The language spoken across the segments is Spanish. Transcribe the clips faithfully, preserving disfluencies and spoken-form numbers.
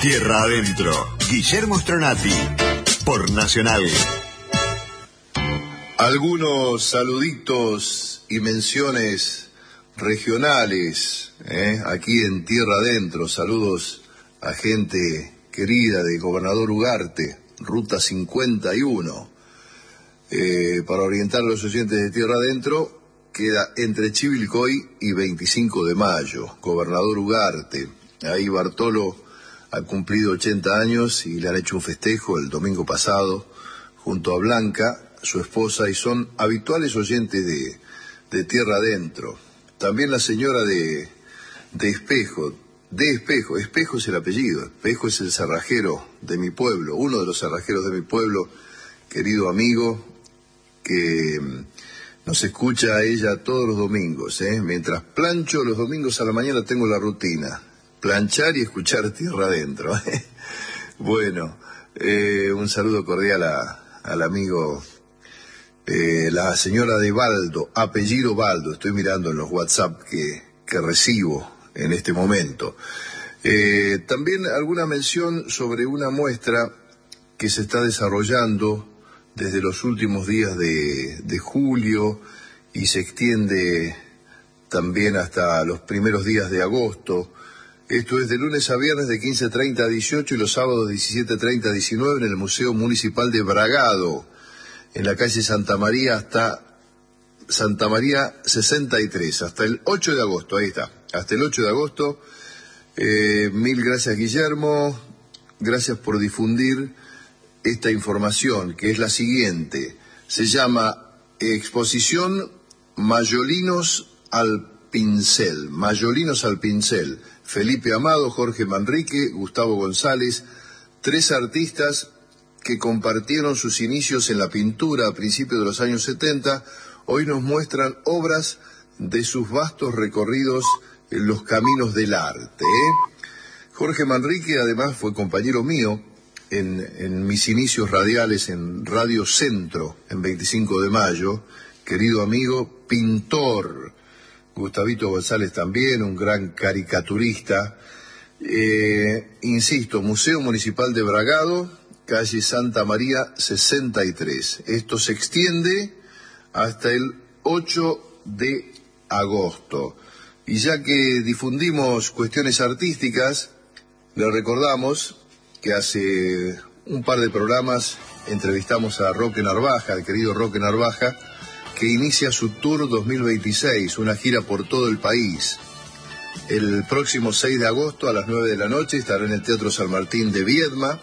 Tierra Adentro, Guillermo Stronati, por Nacional. Algunos saluditos y menciones regionales, ¿eh? Aquí en Tierra Adentro. Saludos a gente querida de Gobernador Ugarte, Ruta cincuenta y uno. Eh, para orientar a los oyentes de Tierra Adentro, queda entre Chivilcoy y veinticinco de mayo, Gobernador Ugarte. Ahí Bartolo ha cumplido ochenta años y le han hecho un festejo el domingo pasado junto a Blanca, su esposa, y son habituales oyentes de, de Tierra Adentro. También la señora de, de Espejo, de Espejo, Espejo es el apellido, Espejo es el cerrajero de mi pueblo, uno de los cerrajeros de mi pueblo, querido amigo, que nos escucha a ella todos los domingos, ¿eh? Mientras plancho los domingos a la mañana tengo la rutina, planchar y escuchar Tierra Adentro. ¿eh? Bueno, eh, un saludo cordial a, al amigo, eh, la señora de Baldo, apellido Baldo, estoy mirando en los WhatsApp que, que recibo en este momento. Eh, también alguna mención sobre una muestra que se está desarrollando desde los últimos días de, de julio y se extiende también hasta los primeros días de agosto. Esto es de lunes a viernes de quince treinta a dieciocho y los sábados de diecisiete treinta a diecinueve en el Museo Municipal de Bragado, en la calle Santa María hasta Santa María sesenta y tres, hasta el ocho de agosto, ahí está, hasta el ocho de agosto. Eh, mil gracias, Guillermo, gracias por difundir esta información, que es la siguiente. Se llama Exposición Mayolinos al Pincel, Mayolinos al Pincel. Felipe Amado, Jorge Manrique, Gustavo González, tres artistas que compartieron sus inicios en la pintura a principios de los años setenta, hoy nos muestran obras de sus vastos recorridos en los caminos del arte. ¿eh? Jorge Manrique además fue compañero mío En, en mis inicios radiales en Radio Centro, en veinticinco de mayo, querido amigo, pintor, Gustavito González también, un gran caricaturista, eh, insisto, Museo Municipal de Bragado, calle Santa María sesenta y tres, esto se extiende hasta el ocho de agosto, y ya que difundimos cuestiones artísticas, le recordamos que hace un par de programas entrevistamos a Roque Narvaja, el querido Roque Narvaja, que inicia su Tour dos mil veintiséis, una gira por todo el país. El próximo seis de agosto a las nueve de la noche estará en el Teatro San Martín de Viedma,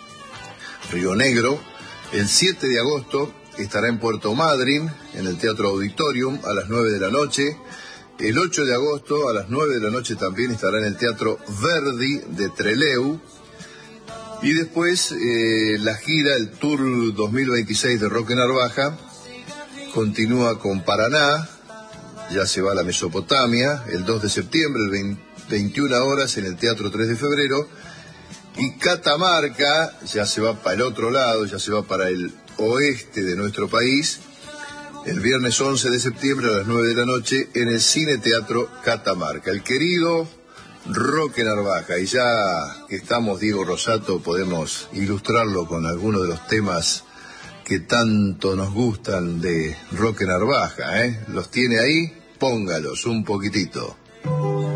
Río Negro. El siete de agosto estará en Puerto Madryn, en el Teatro Auditorium, a las nueve de la noche. El ocho de agosto a las nueve de la noche también estará en el Teatro Verdi de Trelew. Y después eh, la gira, el Tour dos mil veintiséis de Roque Narvaja, continúa con Paraná, ya se va a la Mesopotamia, el dos de septiembre, el veintiuna horas en el Teatro tres de febrero, y Catamarca ya se va para el otro lado, ya se va para el oeste de nuestro país, el viernes once de septiembre a las nueve de la noche en el Cine Teatro Catamarca. El querido Roque Narvaja, y ya que estamos, Diego Rosato, podemos ilustrarlo con algunos de los temas que tanto nos gustan de Roque Narvaja, ¿eh? Los tiene ahí, póngalos un poquitito.